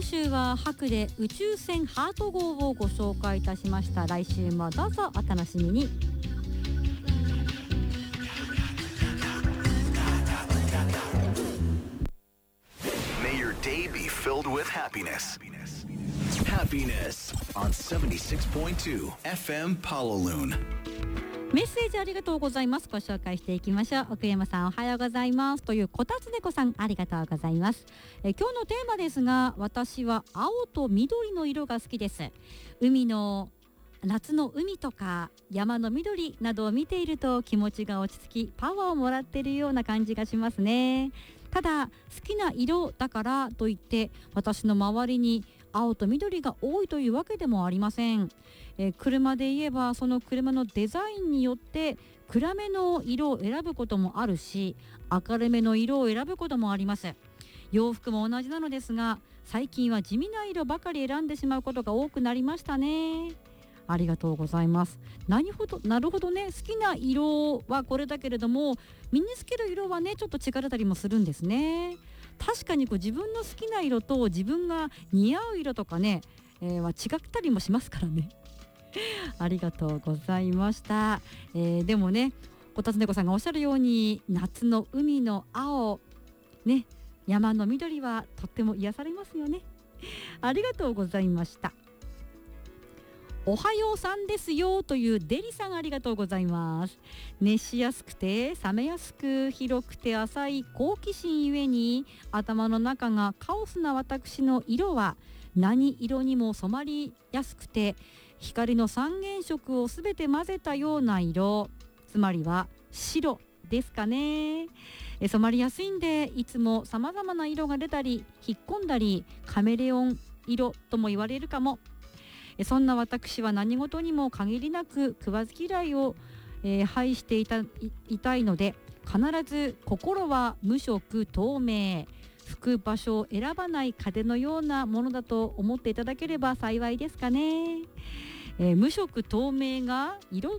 週は白で宇宙船ハート号をご紹介いたしました。来週もどうぞお楽しみに。 May your day be filled with happiness. Happiness on 76.2 FM Palaloon。 メッセージありがとうございます。ご紹介していきましょう。奥山さんおはようございますというこたつ猫さん、ありがとうございます。今日のテーマですが、私は青と緑の色が好きです。夏の海とか山の緑などを見ていると気持ちが落ち着き、パワーをもらっているような感じがしますね。ただ好きな色だからといって私の周りに青と緑が多いというわけでもありません。車で言えばその車のデザインによって暗めの色を選ぶこともあるし、明るめの色を選ぶこともあります。洋服も同じなのですが、最近は地味な色ばかり選んでしまうことが多くなりましたね。ありがとうございます。なるほどね。好きな色はこれだけれども、身につける色はねちょっと違ったりもするんですね。確かに自分の好きな色と自分が似合う色とかね、は違ったりもしますからね。ありがとうございました。でもね、こたつ猫さんがおっしゃるように、夏の海の青ね、山の緑はとっても癒されますよね。ありがとうございました。おはようさんですよというデリさん、ありがとうございます。熱しやすくて冷めやすく、広くて浅い好奇心ゆえに頭の中がカオスな私の色は何色にも染まりやすくて、光の三原色をすべて混ぜたような色、つまりは白ですかね。染まりやすいんで、いつも様々な色が出たり引っ込んだり、カメレオン色とも言われるかも。そんな私は何事にも限りなく食わず嫌いを、排していたいので、必ず心は無色透明、拭く場所を選ばない風のようなものだと思っていただければ幸いですかね。無色透明が色って、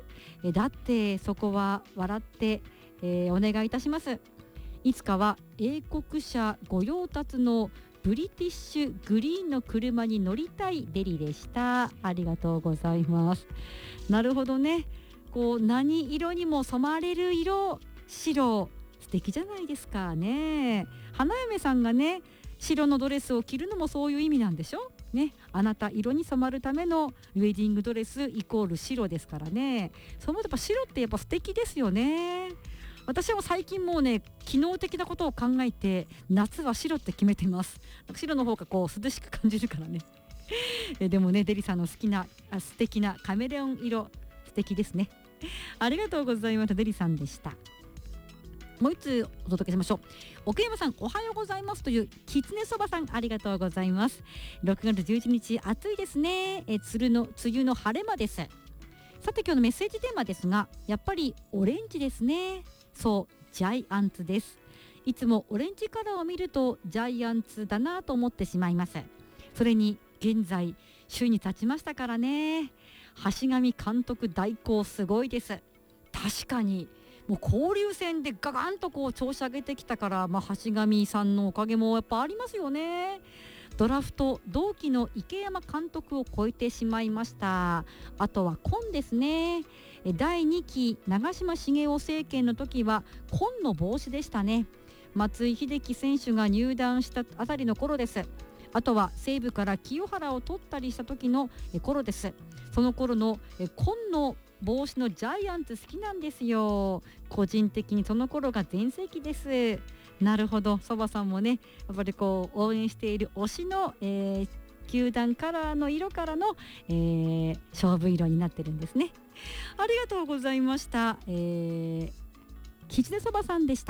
だってそこは笑って、お願いいたします。いつかは英国車御用達のブリティッシュグリーンの車に乗りたいデリでした。ありがとうございます。なるほどね。何色にも染まれる色、白、素敵じゃないですかね。花嫁さんがね、白のドレスを着るのもそういう意味なんでしょね。あなた色に染まるためのウェディングドレスイコール白ですからね。そのやっぱ白ってやっぱ素敵ですよね。私は最近もうね、機能的なことを考えて夏は白って決めてます。白の方が涼しく感じるからね。でもね、デリさんの好きな素敵なカメレオン色、素敵ですね。ありがとうございました。デリさんでした。もう一つお届けしましょう。奥山さんおはようございますというきつねそばさん、ありがとうございます。6月11日暑いですね。梅雨の晴れ間です。さて今日のメッセージテーマですが、やっぱりオレンジですね。そう、ジャイアンツです。いつもオレンジカラーを見るとジャイアンツだなと思ってしまいます。それに現在首位に立ちましたからね。橋上監督代行すごいです。確かにもう交流戦でガガンと調子上げてきたから、橋上さんのおかげもやっぱありますよね。ドラフト同期の池山監督を超えてしまいました。あとは紺ですね。第2期長嶋茂雄政権の時は紺の帽子でしたね。松井秀喜選手が入団したあたりの頃です。あとは西武から清原を取ったりした時の頃です。その頃の紺の帽子のジャイアンツ好きなんですよ。個人的にその頃が全盛期です。なるほど、そばさんもね、やっぱり応援している推しの、球団カラーの色からの、勝負色になってるんですね。ありがとうございました。きつねそばさんでした。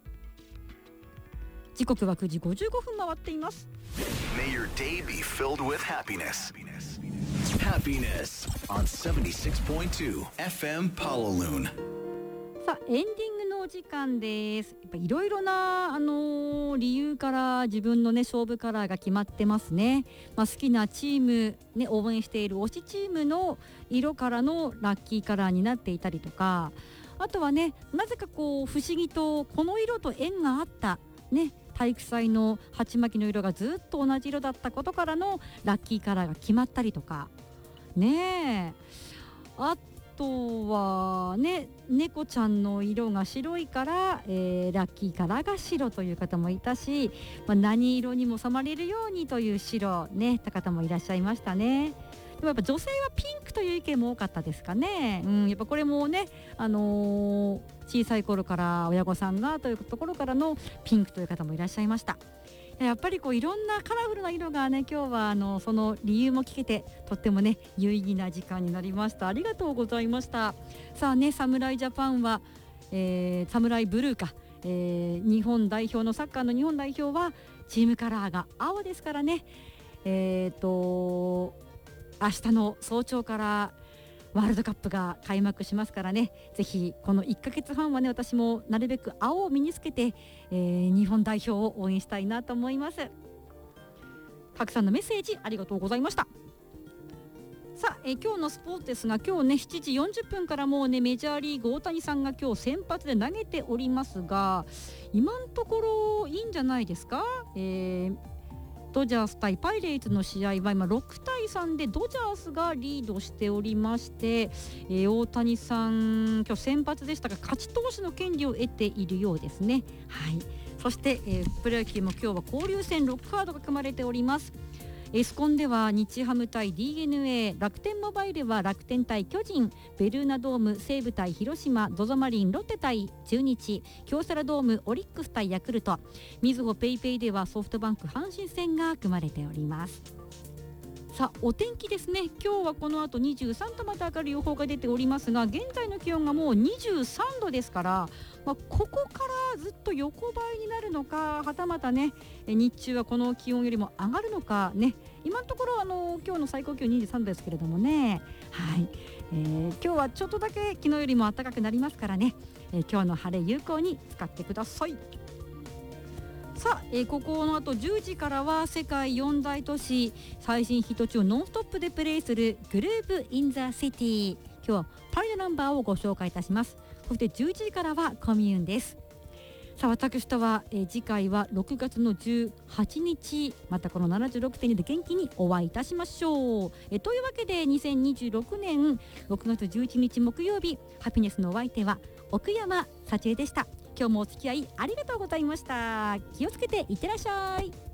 時刻は9時55分回っています。 May your day be filled with happiness. Happiness on 76.2 FM Palaloon。 さあエンディングのお時間です。やっぱいろいろな、理由から自分のね勝負カラーが決まってますね。好きなチーム、ね、応援している推しチームの色からのラッキーカラーになっていたりとか、あとはね、なぜか不思議とこの色と縁があったね、 体育祭の鉢巻きの色がずっと同じ色だったことからのラッキーカラーが決まったりとかね。あとはね、猫ちゃんの色が白いから、ラッキーカラーが白という方もいたし、何色にも染まれるようにという白ねった方もいらっしゃいましたね。でもやっぱ女性はピンクという意見も多かったですかね。やっぱこれもね、小さい頃から親御さんがというところからのピンクという方もいらっしゃいました。やっぱりこういろんなカラフルな色がね、今日はその理由も聞けてとってもね有意義な時間になりました。ありがとうございました。さあね、侍ジャパンは、侍ブルーか、日本代表のサッカーの日本代表はチームカラーが青ですからね。明日の早朝からワールドカップが開幕しますからね、ぜひこの1ヶ月半はね、私もなるべく青を身につけて、日本代表を応援したいなと思います。たくさんのメッセージありがとうございました。さあ、今日のスポーツですが、今日ね7時40分からもうねメジャーリーグ大谷さんが今日先発で投げておりますが、今のところいいんじゃないですか。ドジャース対パイレーツの試合は今6対3でドジャースがリードしておりまして、大谷さん今日先発でしたが勝ち投手の権利を得ているようですね。はい、そして、プロ野球も今日は交流戦6カードが組まれております。エスコンでは日ハム対 DNA、 楽天モバイルは楽天対巨人、ベルーナドーム西武対広島、ZOZOマリンロッテ対中日、京セラドームオリックス対ヤクルト、みずほペイペイではソフトバンク阪神戦が組まれております。さあお天気ですね。今日はこの後23度まで上がる予報が出ておりますが、現在の気温がもう23度ですから、ここからずっと横ばいになるのか、はたまたね日中はこの気温よりも上がるのかね。今のところ今日の最高気温23度ですけれどもね、はい、今日はちょっとだけ昨日よりも暖かくなりますからね、今日の晴れ有効に使ってください。さあ、ここの後10時からは世界4大都市最新ヒット中ノンストップでプレイするグループインザシティ、今日はパリのナンバーをご紹介いたします。そして11時からはコミューンです。さあ私とは、次回は6月の18日またこの 76.2 で元気にお会いいたしましょう。というわけで2026年6月11日木曜日、ハピネスのお相手は奥山幸恵でした。今日もお付き合いありがとうございました。気をつけていってらっしゃい。